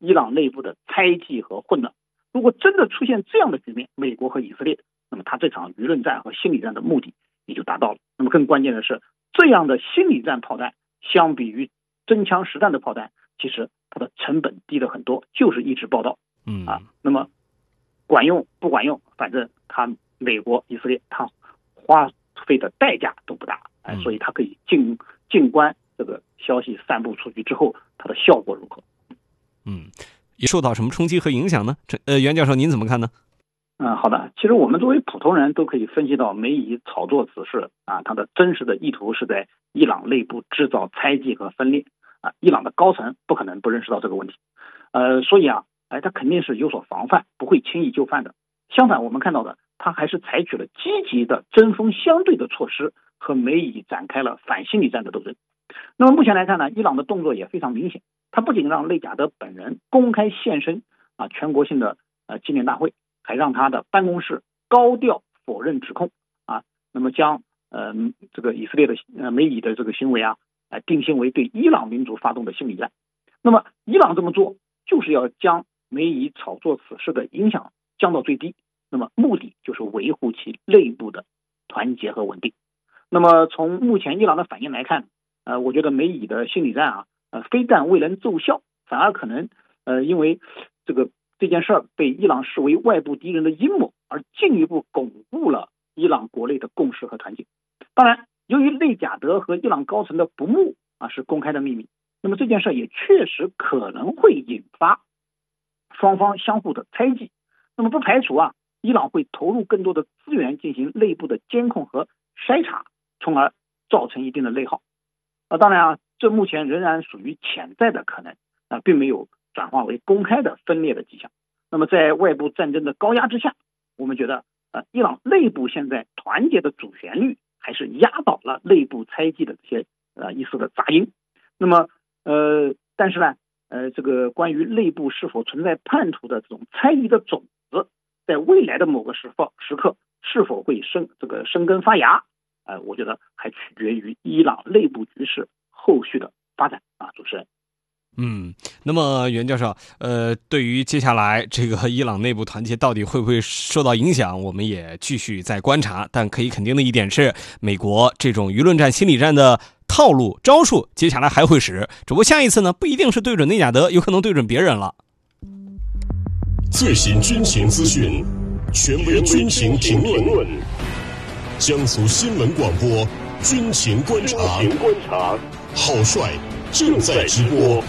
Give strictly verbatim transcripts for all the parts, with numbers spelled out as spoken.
伊朗内部的猜忌和混乱。如果真的出现这样的局面，美国和以色列，那么他这场舆论战和心理战的目的也就达到了。那么更关键的是，这样的心理战炮弹相比于真枪实弹的炮弹，其实它的成本低了很多，就是一纸报道。 嗯啊，那么管用不管用，反正他美国、以色列他花费的代价都不大，哎，所以他可以静静观这个消息散布出去之后，它的效果如何。 嗯，也受到什么冲击和影响呢？这呃，袁教授您怎么看呢？ 嗯，好的。其实我们作为普通人都可以分析到，美以炒作此事啊，它的真实的意图是在伊朗内部制造猜忌和分裂啊。伊朗的高层不可能不认识到这个问题，呃，所以啊，哎，他肯定是有所防范，不会轻易就范的。相反，我们看到的，他还是采取了积极的针锋相对的措施，和美以展开了反心理战的斗争。那么目前来看呢，伊朗的动作也非常明显，他不仅让内贾德本人公开现身啊全国性的呃纪念大会，还让他的办公室高调否认指控啊，那么将呃这个以色列的呃美以的这个行为啊，呃定性为对伊朗民族发动的心理战。那么伊朗这么做就是要将美以炒作此事的影响降到最低，那么目的就是维护其内部的团结和稳定。那么从目前伊朗的反应来看，呃，我觉得美以的心理战啊，呃，非但未能奏效，反而可能呃因为这个这件事儿被伊朗视为外部敌人的阴谋，而进一步巩固了伊朗国内的共识和团结。当然，由于内贾德和伊朗高层的不睦啊是公开的秘密，那么这件事也确实可能会引发双方相互的猜忌。那么不排除啊，伊朗会投入更多的资源进行内部的监控和筛查，从而造成一定的内耗。啊，当然啊，这目前仍然属于潜在的可能啊，并没有转化为公开的分裂的迹象。那么在外部战争的高压之下，我们觉得呃，伊朗内部现在团结的主旋律还是压倒了内部猜忌的这些呃一丝的杂音。那么呃，但是呢，呃，这个关于内部是否存在叛徒的这种猜疑的种子，在未来的某个时刻时刻是否会生这个生根发芽，呃，我觉得还取决于伊朗内部局势后续的发展啊，主持人。 嗯，那么袁教授，呃，对于接下来这个伊朗内部团结到底会不会受到影响，我们也继续在观察。但可以肯定的一点是，美国这种舆论战、心理战的套路招数，接下来还会使。只不过下一次呢，不一定是对准内贾德，有可能对准别人了。 最新军情资讯，权威军情评论，江苏新闻广播军情观察，郝帅正在直播。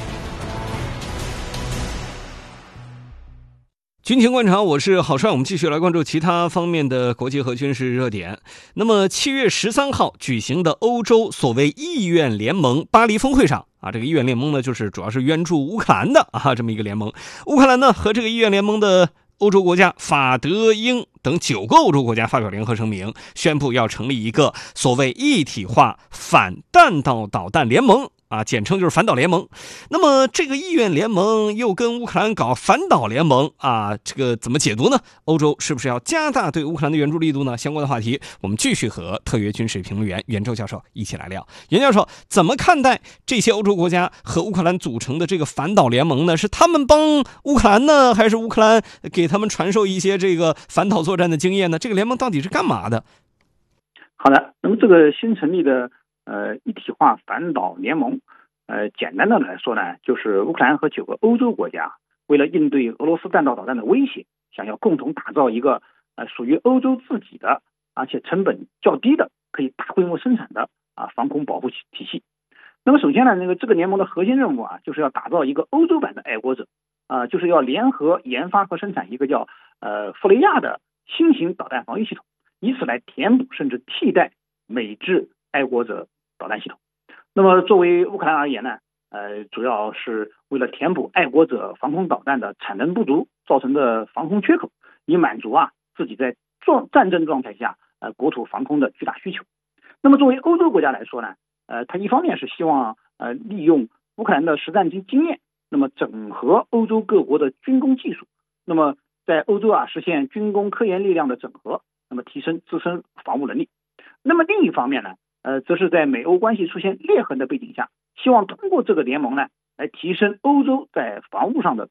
军情观察，我是郝帅，我们继续来关注其他方面的国际和军事热点。那么七月十三号举行的欧洲所谓意愿联盟巴黎峰会上啊，这个意愿联盟呢，就是主要是援助乌克兰的啊，这么一个联盟。乌克兰呢和这个意愿联盟的欧洲国家法德英等九个欧洲国家发表联合声明，宣布要成立一个所谓一体化反弹道导弹联盟啊，简称就是反导联盟。那么这个意愿联盟又跟乌克兰搞反导联盟啊，这个怎么解读呢？欧洲是不是要加大对乌克兰的援助力度呢？相关的话题，我们继续和特约军事评论员袁周教授一起来聊。袁教授怎么看待这些欧洲国家和乌克兰组成的这个反导联盟呢？是他们帮乌克兰呢，还是乌克兰给他们传授一些这个反导作战的经验呢？这个联盟到底是干嘛的？ 好的，那么这个新成立的呃一体化反导联盟，呃，简单的来说呢，就是乌克兰和九个欧洲国家为了应对俄罗斯弹道导弹的威胁，想要共同打造一个呃属于欧洲自己的，而且成本较低的，可以大规模生产的啊防空保护体系。那么首先呢，那个这个联盟的核心任务啊，就是要打造一个欧洲版的爱国者啊、呃，就是要联合研发和生产一个叫呃弗雷亚的新型导弹防御系统，以此来填补甚至替代美制爱国者导弹系统。那么作为乌克兰而言呢，呃，主要是为了填补爱国者防空导弹的产能不足造成的防空缺口，以满足啊自己在状战争状态下呃国土防空的巨大需求。那么作为欧洲国家来说呢，呃，它一方面是希望呃利用乌克兰的实战经经验，那么整合欧洲各国的军工技术，那么在欧洲啊实现军工科研力量的整合，那么提升自身防务能力。那么另一方面呢，呃，则是在美欧关系出现裂痕的背景下，希望通过这个联盟呢，来提升欧洲在防务上的